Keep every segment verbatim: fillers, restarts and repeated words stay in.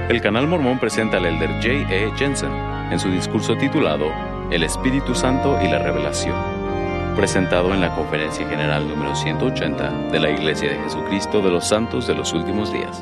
El Canal Mormón presenta al elder J E Jensen en su discurso titulado El Espíritu Santo y la Revelación, presentado en la Conferencia General número ciento ochenta de la Iglesia de Jesucristo de los Santos de los Últimos Días.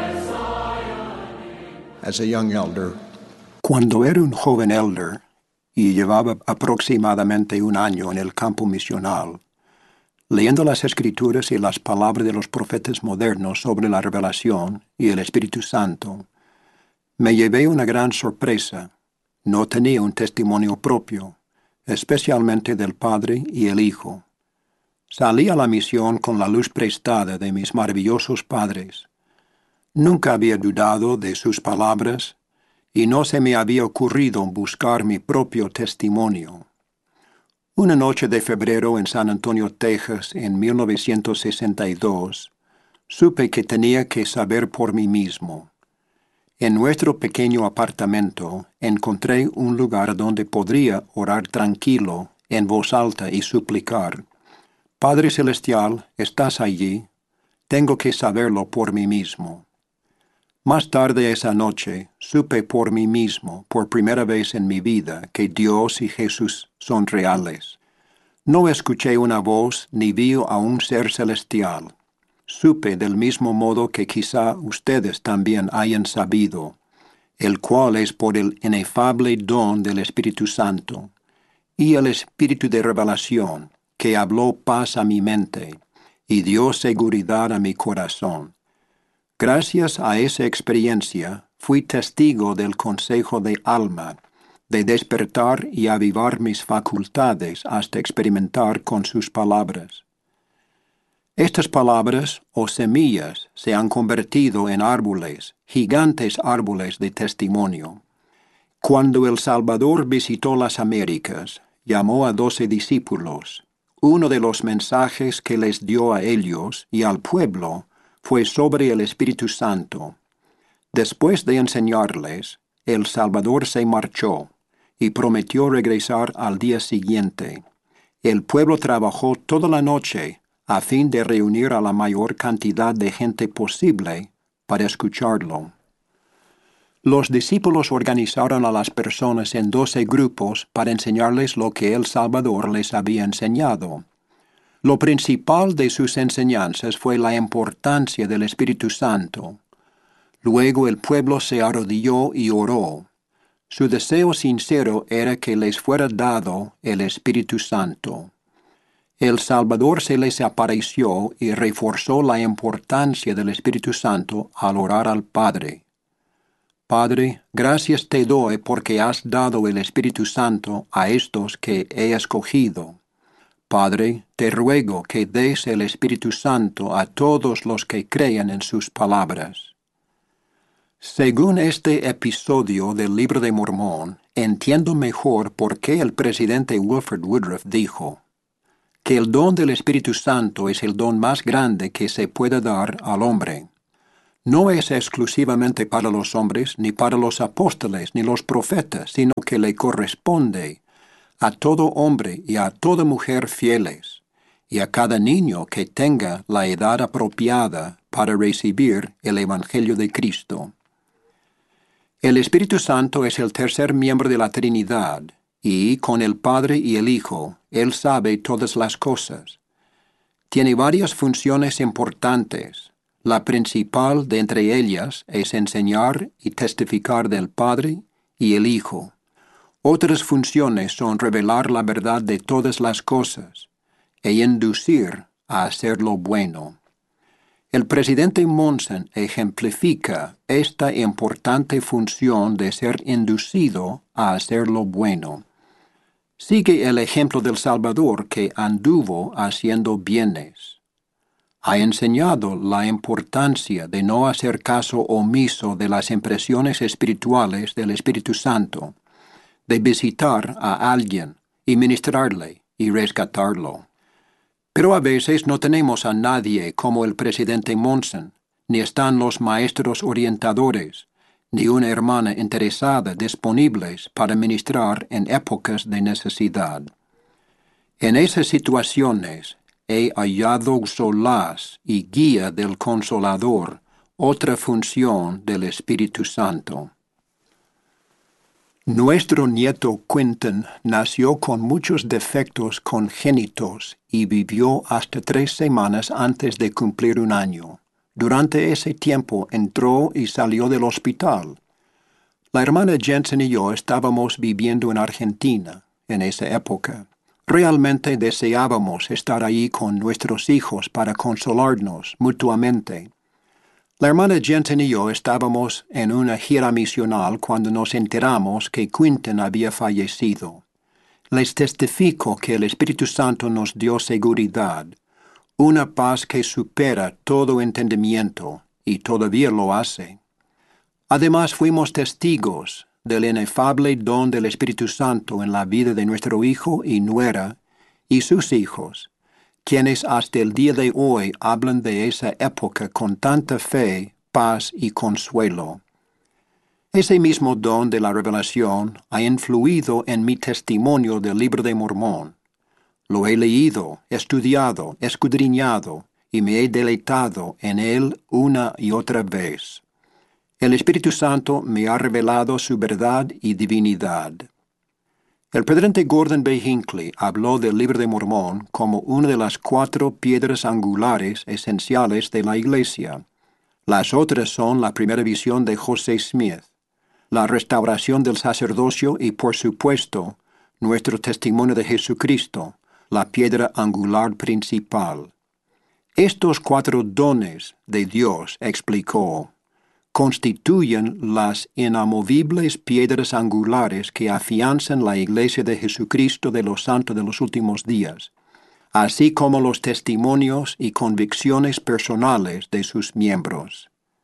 As a young elder, cuando era un joven elder y llevaba aproximadamente un año en el campo misional, leyendo las Escrituras y las palabras de los profetas modernos sobre la revelación y el Espíritu Santo, me llevé una gran sorpresa. No tenía un testimonio propio, especialmente del Padre y el Hijo. Salí a la misión con la luz prestada de mis maravillosos padres. Nunca había dudado de sus palabras y no se me había ocurrido buscar mi propio testimonio. Una noche de febrero en San Antonio, Texas, en mil novecientos sesenta y dos, supe que tenía que saber por mí mismo. En nuestro pequeño apartamento encontré un lugar donde podría orar tranquilo, en voz alta y suplicar: Padre Celestial, ¿estás allí? Tengo que saberlo por mí mismo. Más tarde esa noche supe por mí mismo, por primera vez en mi vida, que Dios y Jesús son reales. No escuché una voz ni vi a un ser celestial. Supe del mismo modo que quizá ustedes también hayan sabido, el cual es por el inefable don del Espíritu Santo, y el Espíritu de revelación, que habló paz a mi mente y dio seguridad a mi corazón. Gracias a esa experiencia, fui testigo del consejo de alma, de despertar y avivar mis facultades hasta experimentar con sus palabras. Estas palabras o semillas se han convertido en árboles, gigantes árboles de testimonio. Cuando el Salvador visitó las Américas, llamó a doce discípulos. Uno de los mensajes que les dio a ellos y al pueblo fue sobre el Espíritu Santo. Después de enseñarles, el Salvador se marchó y prometió regresar al día siguiente. El pueblo trabajó toda la noche a fin de reunir a la mayor cantidad de gente posible para escucharlo. Los discípulos organizaron a las personas en doce grupos para enseñarles lo que el Salvador les había enseñado. Lo principal de sus enseñanzas fue la importancia del Espíritu Santo. Luego el pueblo se arrodilló y oró. Su deseo sincero era que les fuera dado el Espíritu Santo. El Salvador se les apareció y reforzó la importancia del Espíritu Santo al orar al Padre. Padre, gracias te doy porque has dado el Espíritu Santo a estos que he escogido. Padre, te ruego que des el Espíritu Santo a todos los que crean en sus palabras. Según este episodio del Libro de Mormón, entiendo mejor por qué el presidente Wilford Woodruff dijo que el don del Espíritu Santo es el don más grande que se puede dar al hombre. No es exclusivamente para los hombres, ni para los apóstoles, ni los profetas, sino que le corresponde a todo hombre y a toda mujer fieles, y a cada niño que tenga la edad apropiada para recibir el Evangelio de Cristo. El Espíritu Santo es el tercer miembro de la Trinidad, y con el Padre y el Hijo, Él sabe todas las cosas. Tiene varias funciones importantes. La principal de entre ellas es enseñar y testificar del Padre y el Hijo. Otras funciones son revelar la verdad de todas las cosas e inducir a hacer lo bueno. El presidente Monson ejemplifica esta importante función de ser inducido a hacer lo bueno. Sigue el ejemplo del Salvador que anduvo haciendo bienes. Ha enseñado la importancia de no hacer caso omiso de las impresiones espirituales del Espíritu Santo, de visitar a alguien y ministrarle y rescatarlo. Pero a veces no tenemos a nadie como el presidente Monson, ni están los maestros orientadores, ni una hermana interesada disponibles para ministrar en épocas de necesidad. En esas situaciones he hallado solaz y guía del Consolador otra función del Espíritu Santo. Nuestro nieto Quentin nació con muchos defectos congénitos y vivió hasta tres semanas antes de cumplir un año. Durante ese tiempo entró y salió del hospital. La hermana Jensen y yo estábamos viviendo en Argentina en esa época. Realmente deseábamos estar allí con nuestros hijos para consolarnos mutuamente. La hermana Jensen y yo estábamos en una gira misional cuando nos enteramos que Quentin había fallecido. Les testifico que el Espíritu Santo nos dio seguridad, una paz que supera todo entendimiento, y todavía lo hace. Además, fuimos testigos del inefable don del Espíritu Santo en la vida de nuestro hijo y nuera y sus hijos, quienes hasta el día de hoy hablan de esa época con tanta fe, paz y consuelo. Ese mismo don de la revelación ha influido en mi testimonio del Libro de Mormón. Lo he leído, estudiado, escudriñado, y me he deleitado en él una y otra vez. El Espíritu Santo me ha revelado su verdad y divinidad. El presidente Gordon B. Hinckley habló del Libro de Mormón como una de las cuatro piedras angulares esenciales de la Iglesia. Las otras son la primera visión de José Smith, la restauración del sacerdocio y, por supuesto, nuestro testimonio de Jesucristo, la piedra angular principal. Estos cuatro dones de Dios, explicó, constituyen las inamovibles piedras angulares que afianzan la Iglesia de Jesucristo de los santos de los últimos días, así como los testimonios y convicciones personales de sus miembros.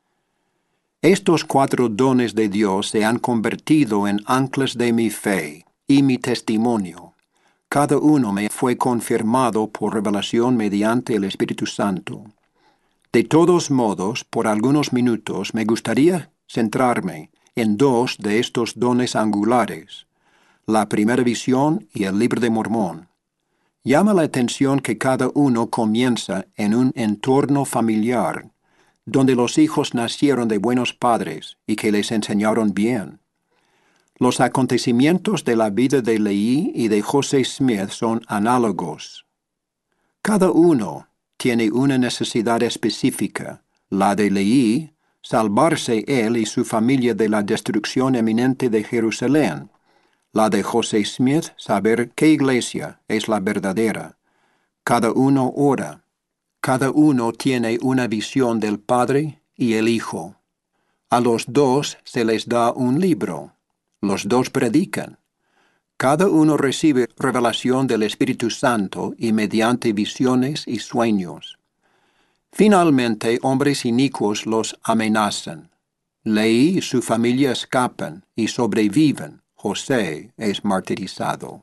Estos cuatro dones de Dios se han convertido en anclas de mi fe y mi testimonio. Cada uno me fue confirmado por revelación mediante el Espíritu Santo. De todos modos, por algunos minutos me gustaría centrarme en dos de estos dones angulares, la primera visión y el Libro de Mormón. Llama la atención que cada uno comienza en un entorno familiar, donde los hijos nacieron de buenos padres y que les enseñaron bien. Los acontecimientos de la vida de Leí y de José Smith son análogos. Cada uno tiene una necesidad específica, la de Leí, salvarse él y su familia de la destrucción eminente de Jerusalén, la de José Smith, saber qué iglesia es la verdadera. Cada uno ora. Cada uno tiene una visión del Padre y el Hijo. A los dos se les da un libro. Los dos predican. Cada uno recibe revelación del Espíritu Santo y mediante visiones y sueños. Finalmente, hombres inicuos los amenazan. Leí y su familia escapan y sobreviven. José es martirizado.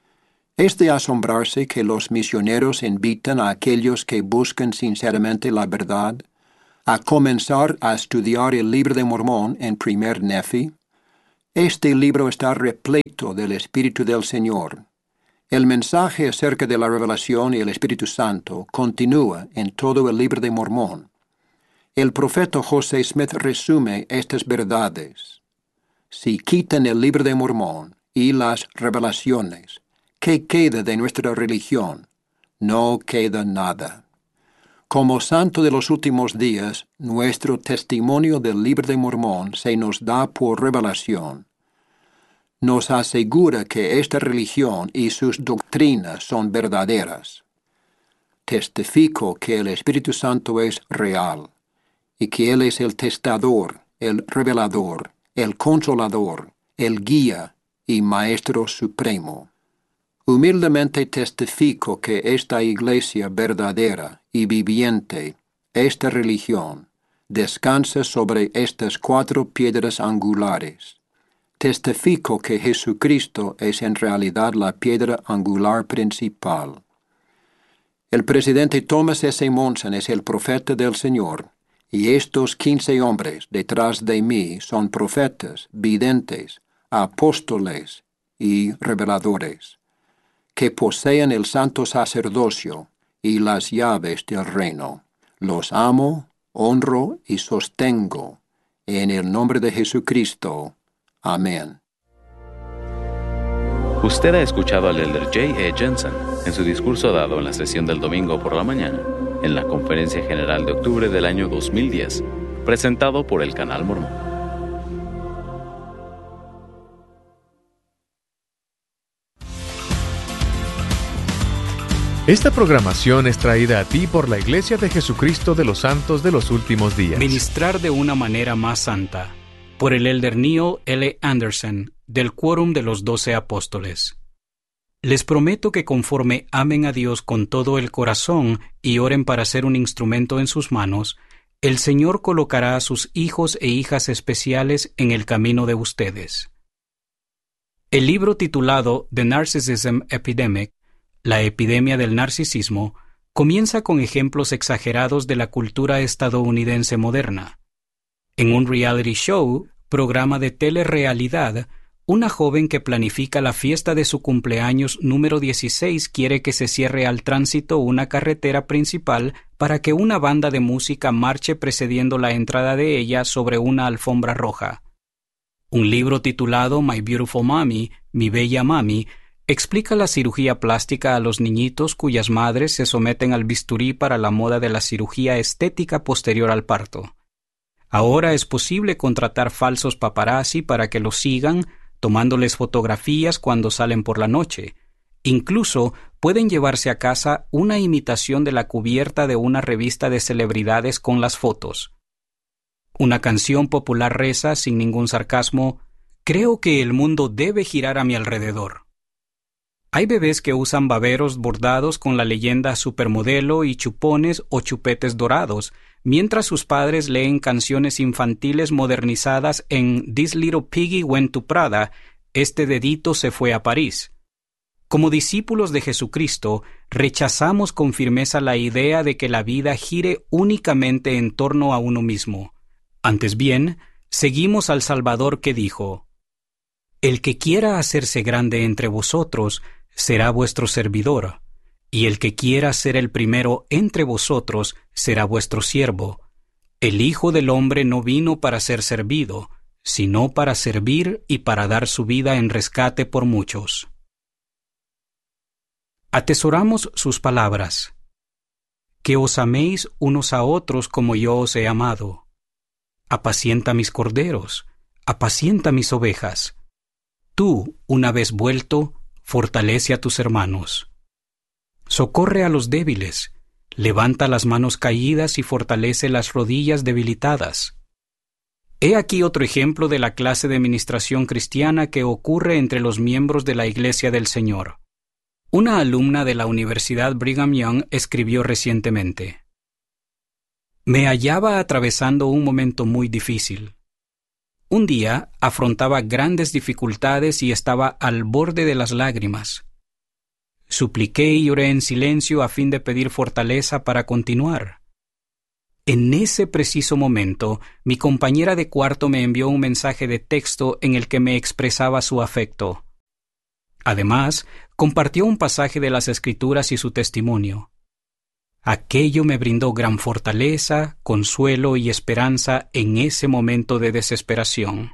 Es de asombrarse que los misioneros invitan a aquellos que buscan sinceramente la verdad a comenzar a estudiar el Libro de Mormón en primer Nefi. Este libro está repleto del Espíritu del Señor. El mensaje acerca de la revelación y el Espíritu Santo continúa en todo el Libro de Mormón. El profeta José Smith resume estas verdades. Si quitan el Libro de Mormón y las revelaciones, ¿qué queda de nuestra religión? No queda nada. Como santo de los últimos días, nuestro testimonio del Libro de Mormón se nos da por revelación. Nos asegura que esta religión y sus doctrinas son verdaderas. Testifico que el Espíritu Santo es real y que Él es el testador, el revelador, el consolador, el guía y Maestro Supremo. Humildemente testifico que esta Iglesia verdadera y viviente, esta religión, descansa sobre estas cuatro piedras angulares. Testifico que Jesucristo es en realidad la piedra angular principal. El presidente Thomas S. Monson es el profeta del Señor, y estos quince hombres detrás de mí son profetas, videntes, apóstoles y reveladores, que poseen el santo sacerdocio y las llaves del reino. Los amo, honro y sostengo en el nombre de Jesucristo. Amén. Usted ha escuchado al elder J E Jensen en su discurso dado en la sesión del domingo por la mañana, en la Conferencia General de octubre del año dos mil diez, presentado por el Canal Mormón. Esta programación es traída a ti por la Iglesia de Jesucristo de los Santos de los Últimos Días. Ministrar de una manera más santa, por el elder Neil L. Anderson, del Quórum de los Doce Apóstoles. Les prometo que conforme amen a Dios con todo el corazón y oren para ser un instrumento en sus manos, el Señor colocará a sus hijos e hijas especiales en el camino de ustedes. El libro titulado The Narcissism Epidemic, la epidemia del narcisismo, comienza con ejemplos exagerados de la cultura estadounidense moderna. En un reality show, programa de telerrealidad, una joven que planifica la fiesta de su cumpleaños número dieciséis quiere que se cierre al tránsito una carretera principal para que una banda de música marche precediendo la entrada de ella sobre una alfombra roja. Un libro titulado My Beautiful Mommy, Mi Bella Mami, explica la cirugía plástica a los niñitos cuyas madres se someten al bisturí para la moda de la cirugía estética posterior al parto. Ahora es posible contratar falsos paparazzi para que los sigan, tomándoles fotografías cuando salen por la noche. Incluso pueden llevarse a casa una imitación de la cubierta de una revista de celebridades con las fotos. Una canción popular reza, sin ningún sarcasmo, «Creo que el mundo debe girar a mi alrededor». Hay bebés que usan baberos bordados con la leyenda supermodelo y chupones o chupetes dorados, mientras sus padres leen canciones infantiles modernizadas en This Little Piggy Went to Prada, Este dedito se fue a París. Como discípulos de Jesucristo, rechazamos con firmeza la idea de que la vida gire únicamente en torno a uno mismo. Antes bien, seguimos al Salvador que dijo: «El que quiera hacerse grande entre vosotros será vuestro servidor, y el que quiera ser el primero entre vosotros será vuestro siervo. El Hijo del Hombre no vino para ser servido, sino para servir y para dar su vida en rescate por muchos». Atesoramos sus palabras. Que os améis unos a otros como yo os he amado. Apacienta mis corderos, apacienta mis ovejas. Tú, una vez vuelto, fortalece a tus hermanos. Socorre a los débiles, levanta las manos caídas y fortalece las rodillas debilitadas. He aquí otro ejemplo de la clase de ministración cristiana que ocurre entre los miembros de la Iglesia del Señor. Una alumna de la Universidad Brigham Young escribió recientemente: «Me hallaba atravesando un momento muy difícil. Un día afrontaba grandes dificultades y estaba al borde de las lágrimas. Supliqué y lloré en silencio a fin de pedir fortaleza para continuar. En ese preciso momento, mi compañera de cuarto me envió un mensaje de texto en el que me expresaba su afecto. Además, compartió un pasaje de las Escrituras y su testimonio. Aquello me brindó gran fortaleza, consuelo y esperanza en ese momento de desesperación.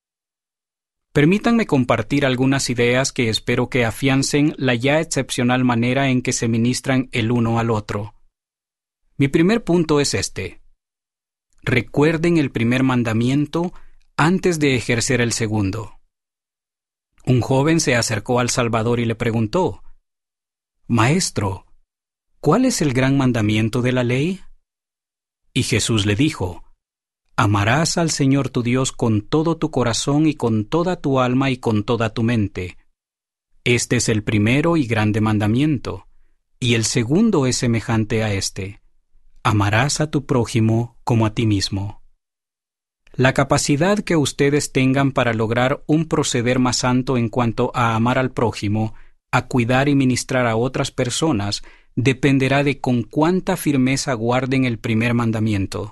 Permítanme compartir algunas ideas que espero que afiancen la ya excepcional manera en que se ministran el uno al otro. Mi primer punto es este. Recuerden el primer mandamiento antes de ejercer el segundo. Un joven se acercó al Salvador y le preguntó: «Maestro, ¿cuál es el gran mandamiento de la ley?» Y Jesús le dijo: «Amarás al Señor tu Dios con todo tu corazón y con toda tu alma y con toda tu mente. Este es el primero y grande mandamiento, y el segundo es semejante a este: amarás a tu prójimo como a ti mismo». La capacidad que ustedes tengan para lograr un proceder más santo en cuanto a amar al prójimo, a cuidar y ministrar a otras personas, dependerá de con cuánta firmeza guarden el primer mandamiento.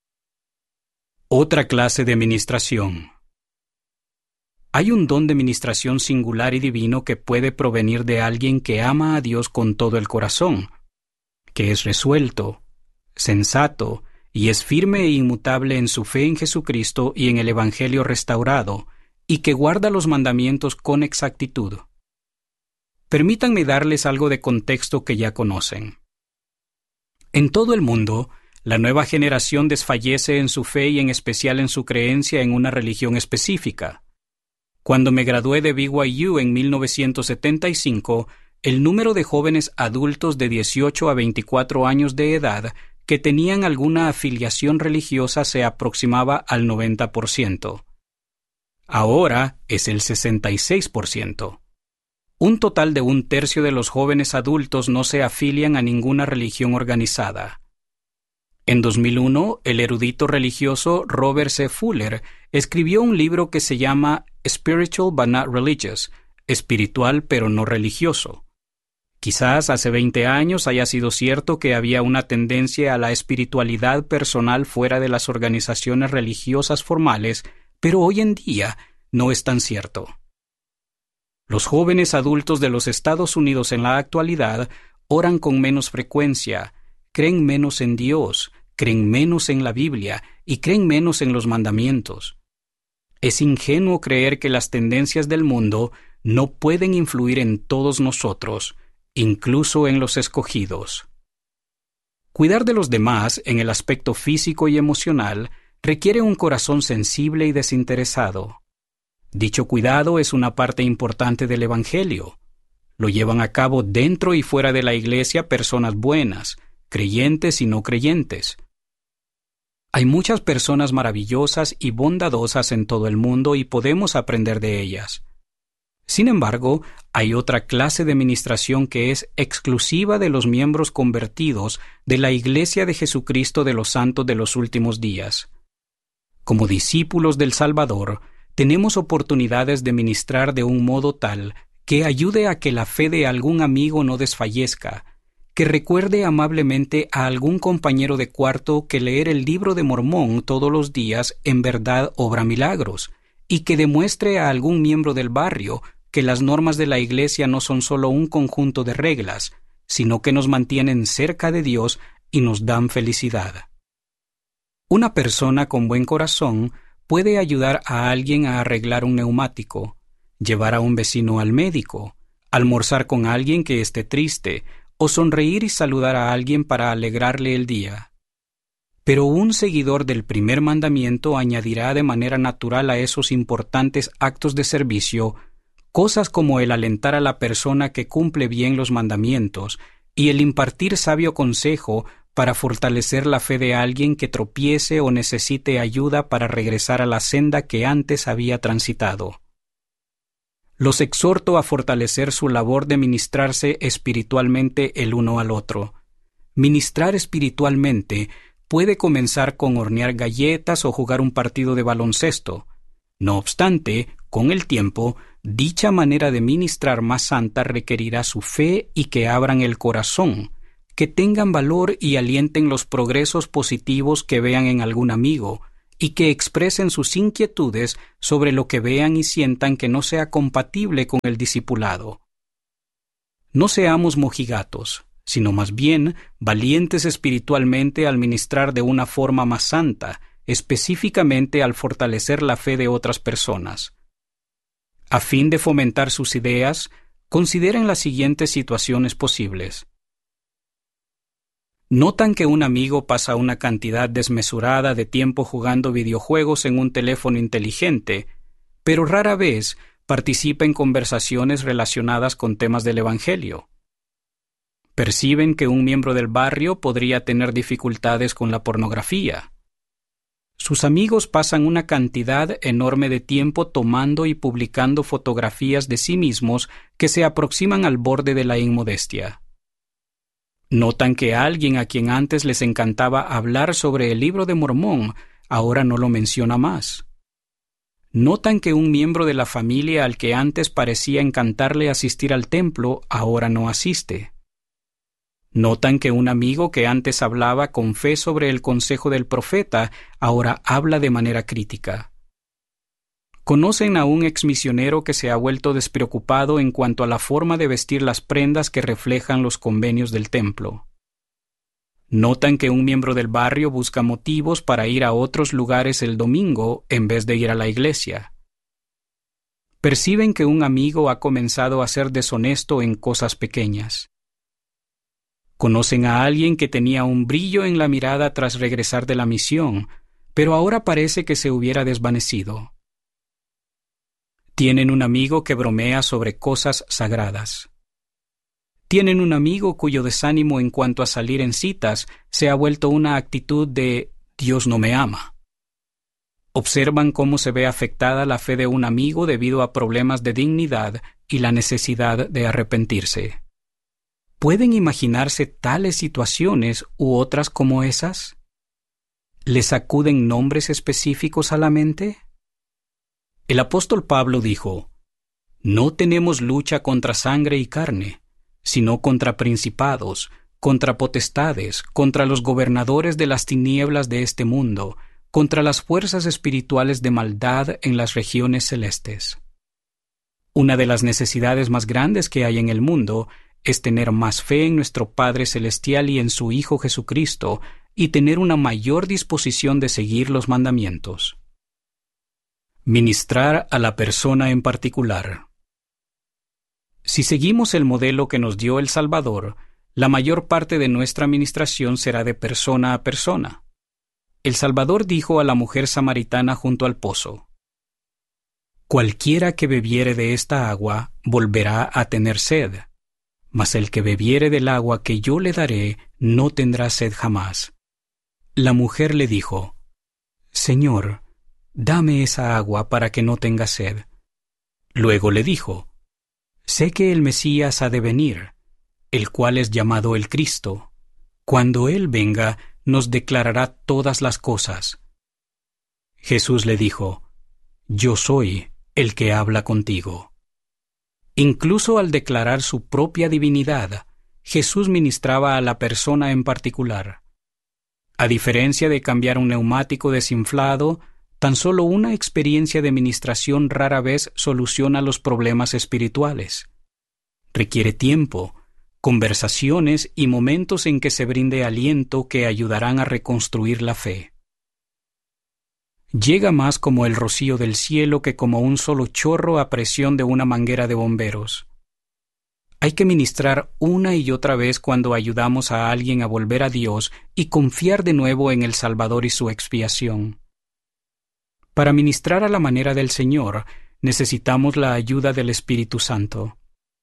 Otra clase de ministración. Hay un don de ministración singular y divino que puede provenir de alguien que ama a Dios con todo el corazón, que es resuelto, sensato y es firme e inmutable en su fe en Jesucristo y en el Evangelio restaurado, y que guarda los mandamientos con exactitud. Permítanme darles algo de contexto que ya conocen. En todo el mundo, la nueva generación desfallece en su fe y en especial en su creencia en una religión específica. Cuando me gradué de B Y U en mil novecientos setenta y cinco, el número de jóvenes adultos de dieciocho a veinticuatro años de edad que tenían alguna afiliación religiosa se aproximaba al noventa por ciento. Ahora es el sesenta y seis por ciento. Un total de un tercio de los jóvenes adultos no se afilian a ninguna religión organizada. En dos mil uno, el erudito religioso Robert C. Fuller escribió un libro que se llama Spiritual but Not Religious, espiritual pero no religioso. Quizás hace veinte años haya sido cierto que había una tendencia a la espiritualidad personal fuera de las organizaciones religiosas formales, pero hoy en día no es tan cierto. Los jóvenes adultos de los Estados Unidos en la actualidad oran con menos frecuencia, creen menos en Dios, creen menos en la Biblia y creen menos en los mandamientos. Es ingenuo creer que las tendencias del mundo no pueden influir en todos nosotros, incluso en los escogidos. Cuidar de los demás en el aspecto físico y emocional requiere un corazón sensible y desinteresado. Dicho cuidado es una parte importante del Evangelio. Lo llevan a cabo dentro y fuera de la iglesia personas buenas, creyentes y no creyentes. Hay muchas personas maravillosas y bondadosas en todo el mundo y podemos aprender de ellas. Sin embargo, hay otra clase de ministración que es exclusiva de los miembros convertidos de la Iglesia de Jesucristo de los Santos de los Últimos Días. Como discípulos del Salvador, tenemos oportunidades de ministrar de un modo tal que ayude a que la fe de algún amigo no desfallezca, que recuerde amablemente a algún compañero de cuarto que leer el libro de Mormón todos los días en verdad obra milagros, y que demuestre a algún miembro del barrio que las normas de la Iglesia no son solo un conjunto de reglas, sino que nos mantienen cerca de Dios y nos dan felicidad. Una persona con buen corazón puede ayudar a alguien a arreglar un neumático, llevar a un vecino al médico, almorzar con alguien que esté triste, o sonreír y saludar a alguien para alegrarle el día. Pero un seguidor del primer mandamiento añadirá de manera natural a esos importantes actos de servicio cosas como el alentar a la persona que cumple bien los mandamientos y el impartir sabio consejo para fortalecer la fe de alguien que tropiece o necesite ayuda para regresar a la senda que antes había transitado. Los exhorto a fortalecer su labor de ministrarse espiritualmente el uno al otro. Ministrar espiritualmente puede comenzar con hornear galletas o jugar un partido de baloncesto. No obstante, con el tiempo, dicha manera de ministrar más santa requerirá su fe y que abran el corazón, que tengan valor y alienten los progresos positivos que vean en algún amigo, y que expresen sus inquietudes sobre lo que vean y sientan que no sea compatible con el discipulado. No seamos mojigatos, sino más bien valientes espiritualmente al ministrar de una forma más santa, específicamente al fortalecer la fe de otras personas. A fin de fomentar sus ideas, consideren las siguientes situaciones posibles. Notan que un amigo pasa una cantidad desmesurada de tiempo jugando videojuegos en un teléfono inteligente, pero rara vez participa en conversaciones relacionadas con temas del Evangelio. Perciben que un miembro del barrio podría tener dificultades con la pornografía. Sus amigos pasan una cantidad enorme de tiempo tomando y publicando fotografías de sí mismos que se aproximan al borde de la inmodestia. Notan que alguien a quien antes les encantaba hablar sobre el libro de Mormón ahora no lo menciona más. Notan que un miembro de la familia al que antes parecía encantarle asistir al templo ahora no asiste. Notan que un amigo que antes hablaba con fe sobre el consejo del profeta ahora habla de manera crítica. Conocen a un exmisionero que se ha vuelto despreocupado en cuanto a la forma de vestir las prendas que reflejan los convenios del templo. Notan que un miembro del barrio busca motivos para ir a otros lugares el domingo en vez de ir a la iglesia. Perciben que un amigo ha comenzado a ser deshonesto en cosas pequeñas. Conocen a alguien que tenía un brillo en la mirada tras regresar de la misión, pero ahora parece que se hubiera desvanecido. Tienen un amigo que bromea sobre cosas sagradas. Tienen un amigo cuyo desánimo en cuanto a salir en citas se ha vuelto una actitud de «Dios no me ama». Observan cómo se ve afectada la fe de un amigo debido a problemas de dignidad y la necesidad de arrepentirse. ¿Pueden imaginarse tales situaciones u otras como esas? ¿Les acuden nombres específicos a la mente? El apóstol Pablo dijo: «No tenemos lucha contra sangre y carne, sino contra principados, contra potestades, contra los gobernadores de las tinieblas de este mundo, contra las fuerzas espirituales de maldad en las regiones celestes». Una de las necesidades más grandes que hay en el mundo es tener más fe en nuestro Padre Celestial y en su Hijo Jesucristo, y tener una mayor disposición de seguir los mandamientos. Ministrar a la persona en particular. Si seguimos el modelo que nos dio el Salvador, la mayor parte de nuestra ministración será de persona a persona. El Salvador dijo a la mujer samaritana junto al pozo: «Cualquiera que bebiere de esta agua volverá a tener sed, mas el que bebiere del agua que yo le daré no tendrá sed jamás». La mujer le dijo: «Señor, dame esa agua para que no tenga sed». Luego le dijo: «Sé que el Mesías ha de venir, el cual es llamado el Cristo. Cuando Él venga, nos declarará todas las cosas». Jesús le dijo: «Yo soy el que habla contigo». Incluso al declarar su propia divinidad, Jesús ministraba a la persona en particular. A diferencia de cambiar un neumático desinflado, tan solo una experiencia de ministración rara vez soluciona los problemas espirituales. Requiere tiempo, conversaciones y momentos en que se brinde aliento que ayudarán a reconstruir la fe. Llega más como el rocío del cielo que como un solo chorro a presión de una manguera de bomberos. Hay que ministrar una y otra vez cuando ayudamos a alguien a volver a Dios y confiar de nuevo en el Salvador y su expiación. Para ministrar a la manera del Señor, necesitamos la ayuda del Espíritu Santo.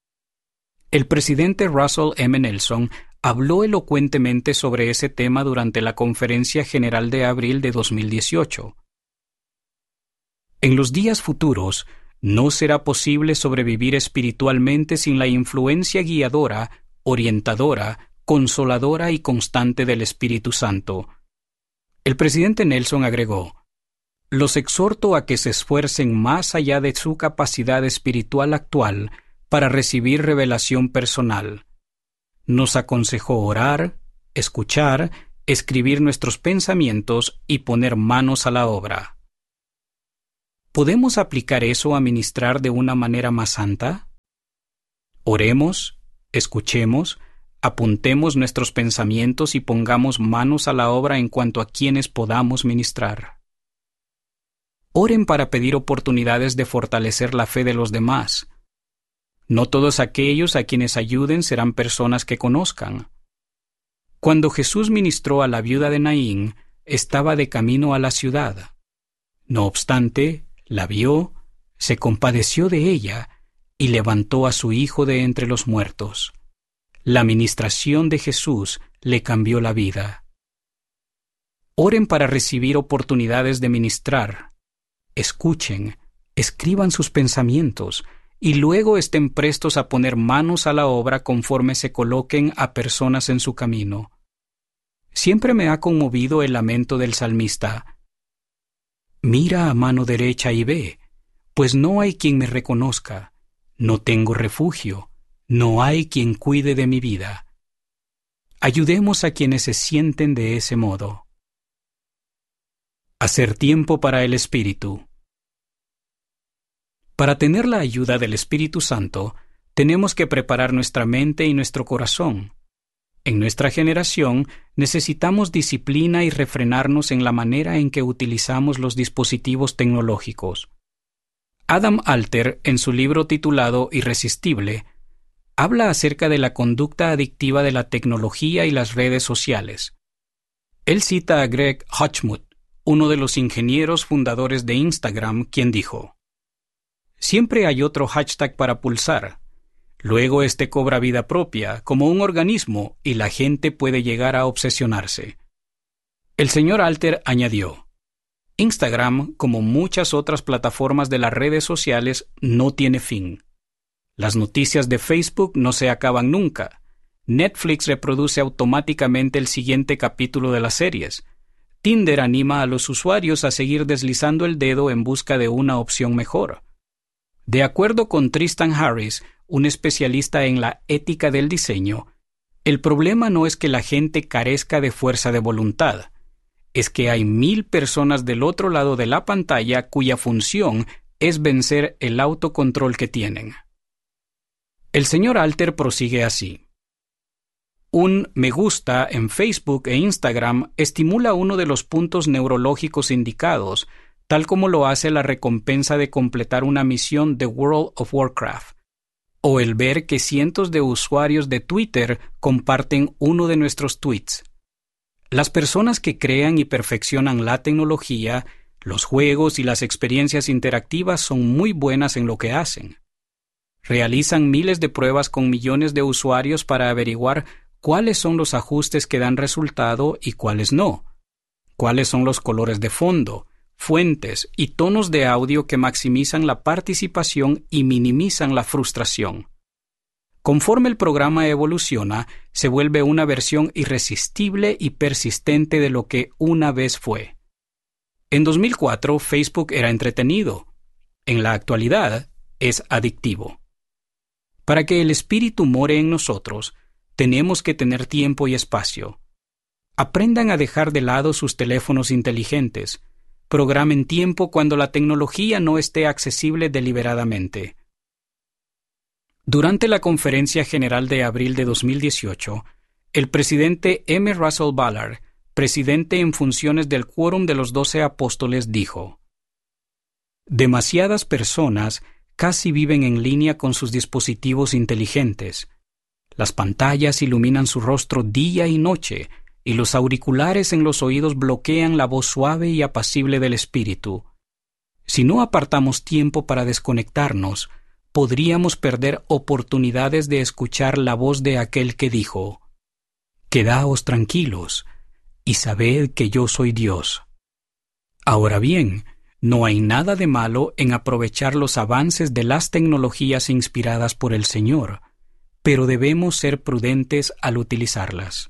El presidente Russell M. Nelson habló elocuentemente sobre ese tema durante la Conferencia General de abril de dos mil dieciocho. En los días futuros, no será posible sobrevivir espiritualmente sin la influencia guiadora, orientadora, consoladora y constante del Espíritu Santo. El presidente Nelson agregó: «Los exhorto a que se esfuercen más allá de su capacidad espiritual actual para recibir revelación personal». Nos aconsejó orar, escuchar, escribir nuestros pensamientos y poner manos a la obra. ¿Podemos aplicar eso a ministrar de una manera más santa? Oremos, escuchemos, apuntemos nuestros pensamientos y pongamos manos a la obra en cuanto a quienes podamos ministrar. Oren para pedir oportunidades de fortalecer la fe de los demás. No todos aquellos a quienes ayuden serán personas que conozcan. Cuando Jesús ministró a la viuda de Naín, estaba de camino a la ciudad. No obstante, la vio, se compadeció de ella y levantó a su hijo de entre los muertos. La ministración de Jesús le cambió la vida. Oren para recibir oportunidades de ministrar. Escuchen, escriban sus pensamientos y luego estén prestos a poner manos a la obra conforme se coloquen a personas en su camino. Siempre me ha conmovido el lamento del salmista: «Mira a mano derecha y ve, pues no hay quien me reconozca, no tengo refugio, no hay quien cuide de mi vida». Ayudemos a quienes se sienten de ese modo. Hacer tiempo para el Espíritu. Para tener la ayuda del Espíritu Santo, tenemos que preparar nuestra mente y nuestro corazón. En nuestra generación necesitamos disciplina y refrenarnos en la manera en que utilizamos los dispositivos tecnológicos. Adam Alter, en su libro titulado Irresistible, habla acerca de la conducta adictiva de la tecnología y las redes sociales. Él cita a Greg Hotchmuth, uno de los ingenieros fundadores de Instagram, quien dijo: «Siempre hay otro hashtag para pulsar. Luego este cobra vida propia, como un organismo, y la gente puede llegar a obsesionarse». El señor Alter añadió: «Instagram, como muchas otras plataformas de las redes sociales, no tiene fin. Las noticias de Facebook no se acaban nunca. Netflix reproduce automáticamente el siguiente capítulo de las series. Tinder anima a los usuarios a seguir deslizando el dedo en busca de una opción mejor». De acuerdo con Tristan Harris, un especialista en la ética del diseño, el problema no es que la gente carezca de fuerza de voluntad, es que hay mil personas del otro lado de la pantalla cuya función es vencer el autocontrol que tienen. El señor Alter prosigue así: «Un me gusta en Facebook e Instagram estimula uno de los puntos neurológicos indicados, tal como lo hace la recompensa de completar una misión de World of Warcraft, o el ver que cientos de usuarios de Twitter comparten uno de nuestros tweets. Las personas que crean y perfeccionan la tecnología, los juegos y las experiencias interactivas son muy buenas en lo que hacen. Realizan miles de pruebas con millones de usuarios para averiguar cuáles son los ajustes que dan resultado y cuáles no, cuáles son los colores de fondo, fuentes y tonos de audio que maximizan la participación y minimizan la frustración. Conforme el programa evoluciona, se vuelve una versión irresistible y persistente de lo que una vez fue. En dos mil cuatro, Facebook era entretenido. En la actualidad, es adictivo. Para que el espíritu more en nosotros, tenemos que tener tiempo y espacio. Aprendan a dejar de lado sus teléfonos inteligentes. Programen tiempo cuando la tecnología no esté accesible deliberadamente». Durante la Conferencia General de abril de dos mil dieciocho, el presidente M. Russell Ballard, presidente en funciones del Quórum de los Doce Apóstoles, dijo: «Demasiadas personas casi viven en línea con sus dispositivos inteligentes. Las pantallas iluminan su rostro día y noche, y los auriculares en los oídos bloquean la voz suave y apacible del espíritu. Si no apartamos tiempo para desconectarnos, podríamos perder oportunidades de escuchar la voz de aquel que dijo: «Quedaos tranquilos y sabed que yo soy Dios». Ahora bien, no hay nada de malo en aprovechar los avances de las tecnologías inspiradas por el Señor, pero debemos ser prudentes al utilizarlas.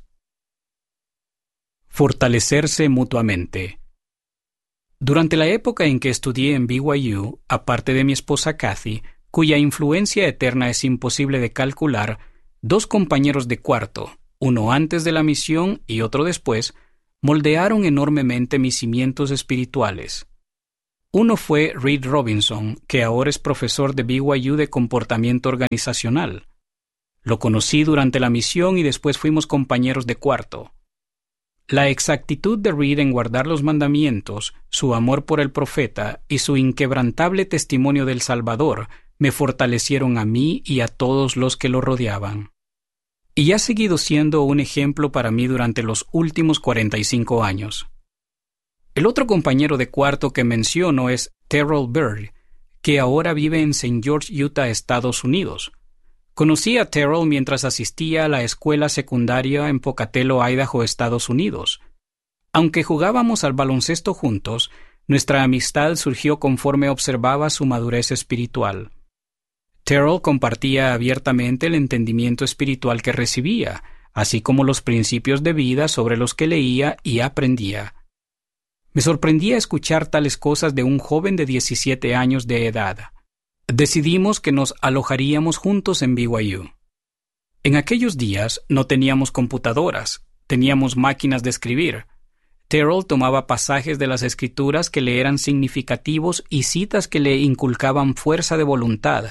Fortalecerse mutuamente. Durante la época en que estudié en B Y U, aparte de mi esposa Kathy, cuya influencia eterna es imposible de calcular, dos compañeros de cuarto, uno antes de la misión y otro después, moldearon enormemente mis cimientos espirituales. Uno fue Reed Robinson, que ahora es profesor de B Y U de comportamiento organizacional. Lo conocí durante la misión y después fuimos compañeros de cuarto. La exactitud de Reed en guardar los mandamientos, su amor por el profeta y su inquebrantable testimonio del Salvador me fortalecieron a mí y a todos los que lo rodeaban. Y ha seguido siendo un ejemplo para mí durante los últimos cuarenta y cinco años. El otro compañero de cuarto que menciono es Terrell Bird, que ahora vive en Saint George, Utah, Estados Unidos. Conocí a Terrell mientras asistía a la escuela secundaria en Pocatello, Idaho, Estados Unidos. Aunque jugábamos al baloncesto juntos, nuestra amistad surgió conforme observaba su madurez espiritual. Terrell compartía abiertamente el entendimiento espiritual que recibía, así como los principios de vida sobre los que leía y aprendía. Me sorprendía escuchar tales cosas de un joven de diecisiete años de edad. Decidimos que nos alojaríamos juntos en B Y U. En aquellos días no teníamos computadoras, teníamos máquinas de escribir. Terrell tomaba pasajes de las Escrituras que le eran significativos y citas que le inculcaban fuerza de voluntad,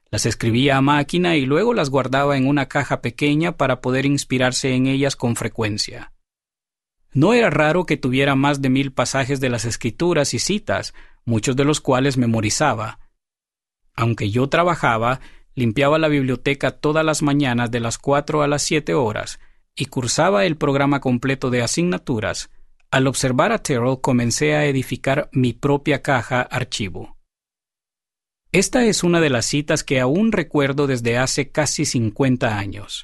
Las escribía a máquina y luego las guardaba en una caja pequeña para poder inspirarse en ellas con frecuencia. No era raro que tuviera más de mil pasajes de las Escrituras y citas, muchos de los cuales memorizaba. Aunque yo trabajaba, limpiaba la biblioteca todas las mañanas de las cuatro a las siete horas y cursaba el programa completo de asignaturas. Al observar a Terrell comencé a edificar mi propia caja archivo. Esta es una de las citas que aún recuerdo desde hace casi cincuenta años.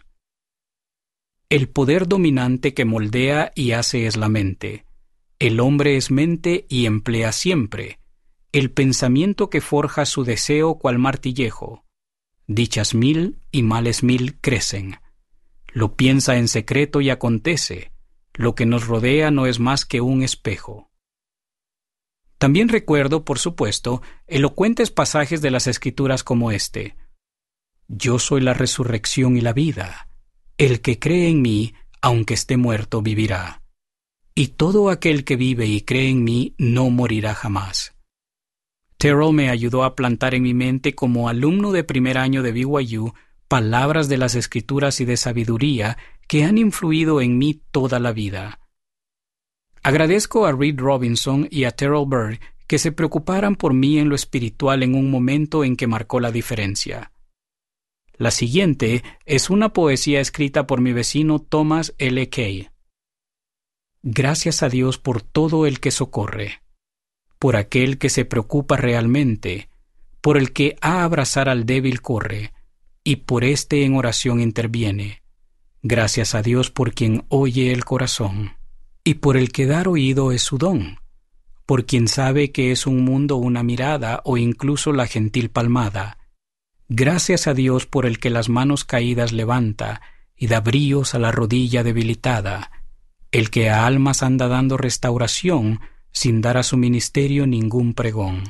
El poder dominante que moldea y hace es la mente. El hombre es mente y emplea siempre. El pensamiento que forja su deseo cual martillejo. Dichas mil y males mil crecen. Lo piensa en secreto y acontece. Lo que nos rodea no es más que un espejo. También recuerdo, por supuesto, elocuentes pasajes de las Escrituras como este. Yo soy la resurrección y la vida. El que cree en mí, aunque esté muerto, vivirá. Y todo aquel que vive y cree en mí no morirá jamás. Terrell me ayudó a plantar en mi mente como alumno de primer año de B Y U palabras de las Escrituras y de sabiduría que han influido en mí toda la vida. Agradezco a Reed Robinson y a Terrell Bird que se preocuparan por mí en lo espiritual en un momento en que marcó la diferencia. La siguiente es una poesía escrita por mi vecino Thomas L. Kay. Gracias a Dios por todo el que socorre, por aquel que se preocupa realmente, por el que a abrazar al débil corre, y por este en oración interviene. Gracias a Dios por quien oye el corazón, y por el que dar oído es su don, por quien sabe que es un mundo una mirada o incluso la gentil palmada. Gracias a Dios por el que las manos caídas levanta y da bríos a la rodilla debilitada, el que a almas anda dando restauración sin dar a su ministerio ningún pregón.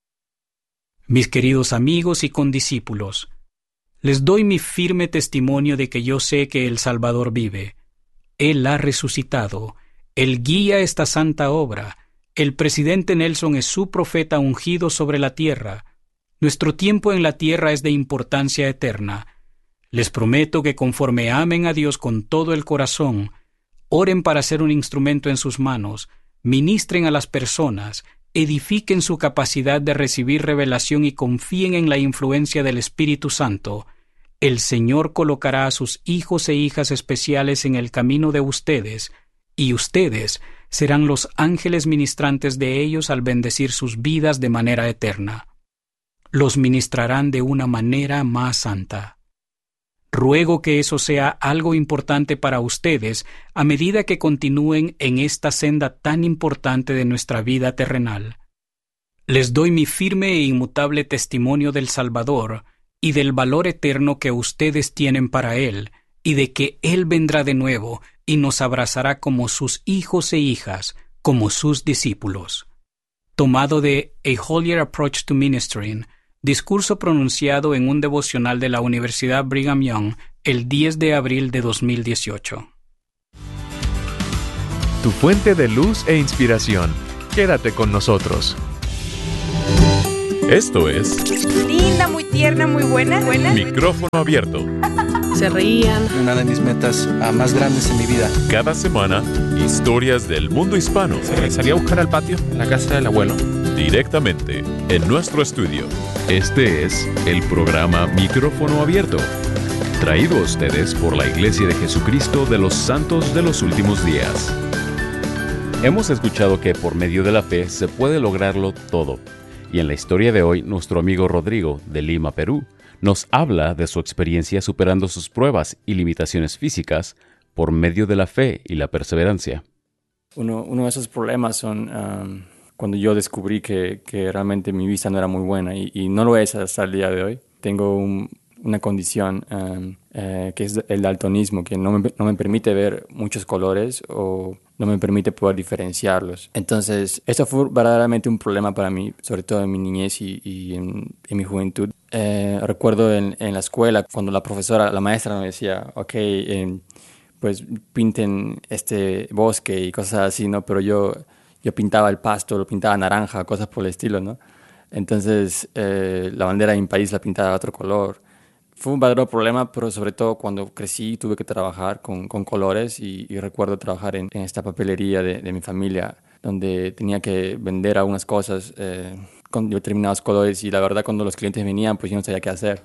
Mis queridos amigos y condiscípulos, les doy mi firme testimonio de que yo sé que el Salvador vive. Él ha resucitado. Él guía esta santa obra. El presidente Nelson es su profeta ungido sobre la tierra. Nuestro tiempo en la tierra es de importancia eterna. Les prometo que conforme amen a Dios con todo el corazón, oren para ser un instrumento en sus manos, ministren a las personas, edifiquen su capacidad de recibir revelación y confíen en la influencia del Espíritu Santo, el Señor colocará a sus hijos e hijas especiales en el camino de ustedes, y ustedes serán los ángeles ministrantes de ellos al bendecir sus vidas de manera eterna. Los ministrarán de una manera más santa. Ruego que eso sea algo importante para ustedes a medida que continúen en esta senda tan importante de nuestra vida terrenal. Les doy mi firme e inmutable testimonio del Salvador y del valor eterno que ustedes tienen para Él, y de que Él vendrá de nuevo y nos abrazará como sus hijos e hijas, como sus discípulos. Tomado de A Holier Approach to Ministering, discurso pronunciado en un devocional de la Universidad Brigham Young el diez de abril de dos mil dieciocho. Tu fuente de luz e inspiración. Quédate con nosotros. Esto es Linda, muy tierna, muy buena, buena. Micrófono Abierto. Se reían. Una de mis metas uh, más grandes en mi vida. Cada semana, historias del mundo hispano. Se salía a buscar al patio, en la casa del abuelo. Directamente en nuestro estudio. Este es el programa Micrófono Abierto, traído a ustedes por la Iglesia de Jesucristo de los Santos de los Últimos Días. Hemos escuchado que por medio de la fe se puede lograrlo todo. Y en la historia de hoy, nuestro amigo Rodrigo, de Lima, Perú, nos habla de su experiencia superando sus pruebas y limitaciones físicas por medio de la fe y la perseverancia. Uno, uno de esos problemas son um, cuando yo descubrí que, que realmente mi vista no era muy buena y, y no lo es hasta el día de hoy. Tengo un, una condición um, eh, que es el daltonismo, que no me, no me permite ver muchos colores o no me permite poder diferenciarlos. Entonces, eso fue verdaderamente un problema para mí, sobre todo en mi niñez y, y en, en mi juventud. Eh, recuerdo en, en la escuela, cuando la profesora, la maestra me decía, ok, eh, pues pinten este bosque y cosas así, ¿no? Pero yo, yo pintaba el pasto, lo pintaba naranja, cosas por el estilo, ¿no? Entonces eh, la bandera de mi país la pintaba de otro color. Fue un verdadero problema, pero sobre todo cuando crecí tuve que trabajar con, con colores y, y recuerdo trabajar en, en esta papelería de, de mi familia, donde tenía que vender algunas cosas eh, con determinados colores y la verdad cuando los clientes venían pues yo no sabía qué hacer.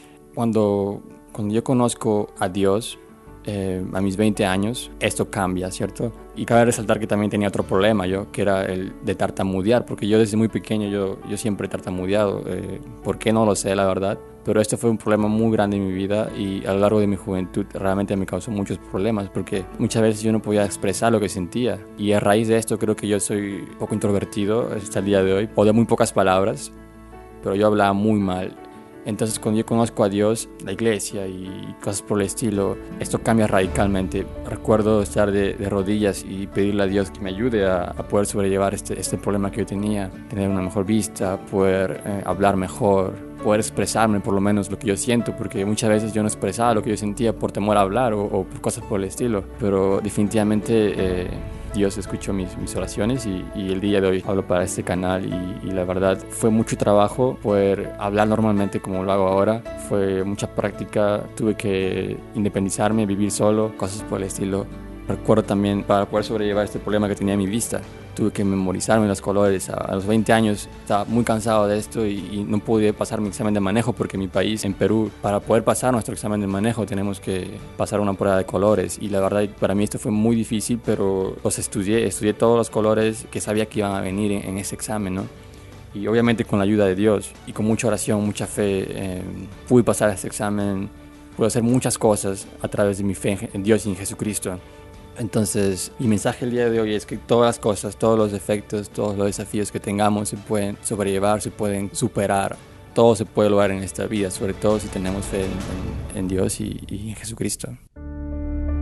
Cuando, cuando yo conozco a Dios, eh, a mis veinte años, esto cambia, ¿cierto? Y cabe resaltar que también tenía otro problema yo, que era el de tartamudear, porque yo desde muy pequeño yo, yo siempre he tartamudeado. Eh, ¿Por qué? No lo sé, la verdad. Pero esto fue un problema muy grande en mi vida y a lo largo de mi juventud realmente me causó muchos problemas porque muchas veces yo no podía expresar lo que sentía. Y a raíz de esto creo que yo soy un poco introvertido hasta el día de hoy, o de muy pocas palabras, pero yo hablaba muy mal. Entonces cuando yo conozco a Dios, la iglesia y cosas por el estilo, esto cambia radicalmente. Recuerdo estar de, de rodillas y pedirle a Dios que me ayude a, a poder sobrellevar este, este problema que yo tenía, tener una mejor vista, poder eh, hablar mejor, poder expresarme por lo menos lo que yo siento, porque muchas veces yo no expresaba lo que yo sentía por temor a hablar o, o por cosas por el estilo, pero definitivamente eh, Dios escuchó mis, mis oraciones y, y el día de hoy hablo para este canal y, y la verdad fue mucho trabajo poder hablar normalmente como lo hago ahora, fue mucha práctica, tuve que independizarme, vivir solo, cosas por el estilo. Recuerdo también para poder sobrellevar este problema que tenía en mi vista, tuve que memorizarme los colores. A, a los veinte años estaba muy cansado de esto y, y no pude pasar mi examen de manejo porque en mi país, en Perú, para poder pasar nuestro examen de manejo tenemos que pasar una prueba de colores y la verdad para mí esto fue muy difícil, pero los estudié, estudié todos los colores que sabía que iban a venir en, en ese examen, ¿no? Y obviamente con la ayuda de Dios y con mucha oración, mucha fe, eh, pude pasar este examen, pude hacer muchas cosas a través de mi fe en Dios y en Jesucristo. Entonces, mi mensaje el día de hoy es que todas las cosas, todos los defectos, todos los desafíos que tengamos se pueden sobrellevar, se pueden superar. Todo se puede lograr en esta vida, sobre todo si tenemos fe en, en, en Dios y, y en Jesucristo.